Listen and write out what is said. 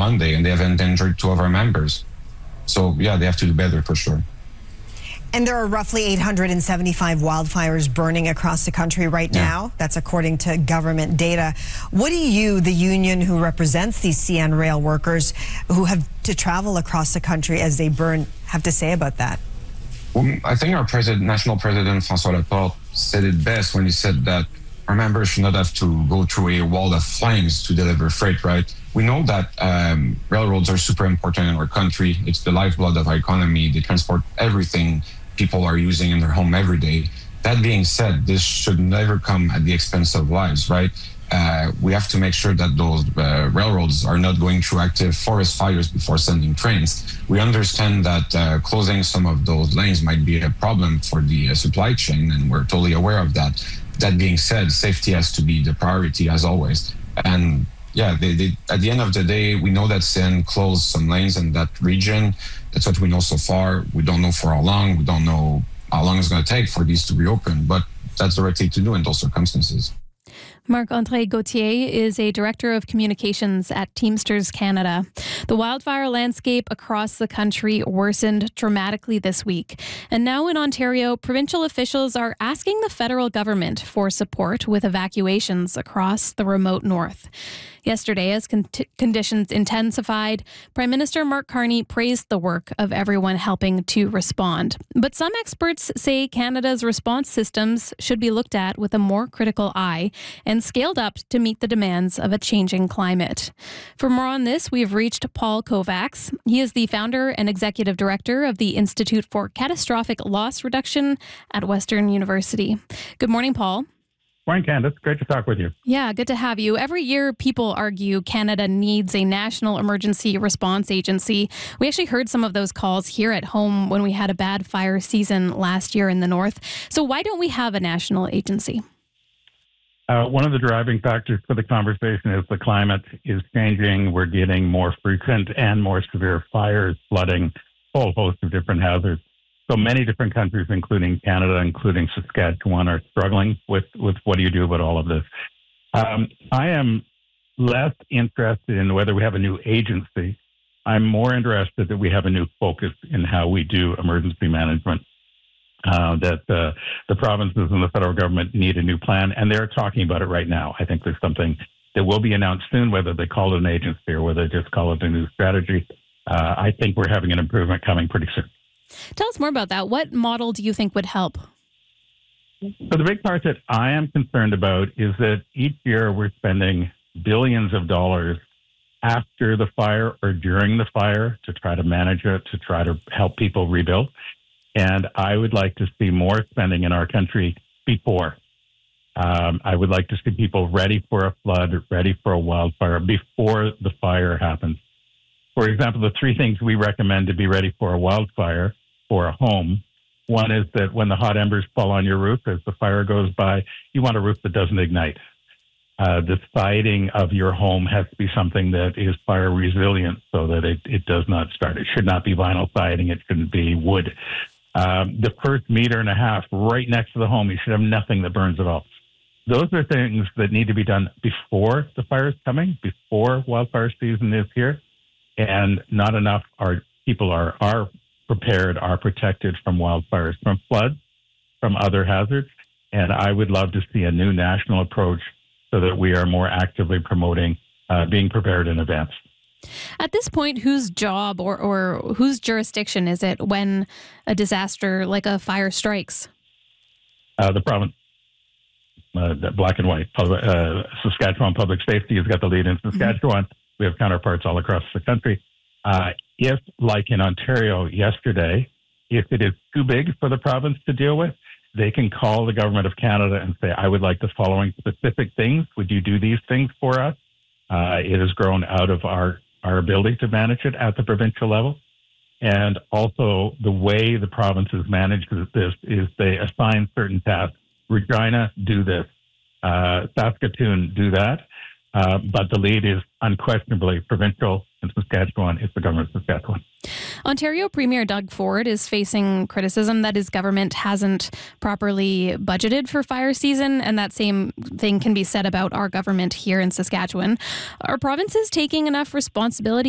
Monday, and they have endangered 2 of our members. So, yeah, they have to do better for sure. And there are roughly 875 wildfires burning across the country right now. That's according to government data. What do you, the union who represents these CN rail workers who have to travel across the country as they burn, have to say about that? Well, I think our national president, François Legault, said it best when he said that our members should not have to go through a wall of flames to deliver freight, right? We know that railroads are super important in our country. It's the lifeblood of our economy. They transport everything people are using in their home every day. That being said, this should never come at the expense of lives, right? We have to make sure that those railroads are not going through active forest fires before sending trains. We understand that closing some of those lanes might be a problem for the supply chain, and we're totally aware of that. That being said, safety has to be the priority as always. And yeah, they at the end of the day, we know that CN closed some lanes in that region. That's what we know so far. We don't know for how long. We don't know how long it's going to take for these to reopen, but that's the right thing to do in those circumstances. Marc-André Gauthier is a director of communications at Teamsters Canada. The wildfire landscape across the country worsened dramatically this week. And now in Ontario, provincial officials are asking the federal government for support with evacuations across the remote north. Yesterday, as conditions intensified, Prime Minister Mark Carney praised the work of everyone helping to respond. But some experts say Canada's response systems should be looked at with a more critical eye and scaled up to meet the demands of a changing climate. For more on this, we've reached Paul Kovacs. He is the founder and executive director of the Institute for Catastrophic Loss Reduction at Western University. Good morning, Paul. Morning, Candace. Great to talk with you. Yeah, good to have you. Every year, people argue Canada needs a national emergency response agency. We actually heard some of those calls here at home when we had a bad fire season last year in the north. So why don't we have a national agency? One of the driving factors for the conversation is the climate is changing. We're getting more frequent and more severe fires, flooding, a whole host of different hazards. So many different countries, including Canada, including Saskatchewan, are struggling with what do you do about all of this. I am less interested in whether we have a new agency. I'm more interested that we have a new focus in how we do emergency management, that the provinces and the federal government need a new plan, and they're talking about it right now. I think there's something that will be announced soon, whether they call it an agency or whether they just call it a new strategy. I think we're having an improvement coming pretty soon. Tell us more about that. What model do you think would help? So the big part that I am concerned about is that each year we're spending billions of dollars after the fire or during the fire to try to manage it, to try to help people rebuild. And I would like to see more spending in our country before. I would like to see people ready for a flood, ready for a wildfire before the fire happens. For example, the 3 things we recommend to be ready for a wildfire for a home. One is that when the hot embers fall on your roof as the fire goes by, you want a roof that doesn't ignite. The siding of your home has to be something that is fire resilient so that it does not start. It should not be vinyl siding. It shouldn't be wood. The first 1.5 meters right next to the home, you should have nothing that burns at all. Those are things that need to be done before the fire is coming, before wildfire season is here. And not enough people are prepared, are protected from wildfires, from floods, from other hazards. And I would love to see a new national approach so that we are more actively promoting being prepared in advance. At this point, whose job or whose jurisdiction is it when a disaster like a fire strikes? The province, the black and white. Saskatchewan Public Safety has got the lead in Saskatchewan. Mm-hmm. We have counterparts all across the country. If, like in Ontario yesterday, if it is too big for the province to deal with, they can call the government of Canada and say, I would like the following specific things. Would you do these things for us? It has grown out of our ability to manage it at the provincial level. And also the way the provinces manage this is they assign certain tasks. Regina, do this. Saskatoon, do that. But the lead is unquestionably provincial. In Saskatchewan, it's the government of Saskatchewan. Ontario Premier Doug Ford is facing criticism that his government hasn't properly budgeted for fire season, and that same thing can be said about our government here in Saskatchewan. Are provinces taking enough responsibility